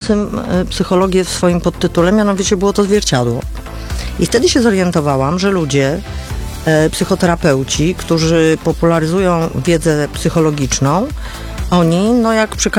mającym psychologię w swoim podtytule, mianowicie było to zwierciadło. I wtedy się zorientowałam, że ludzie, psychoterapeuci, którzy popularyzują wiedzę psychologiczną, oni, no jak przy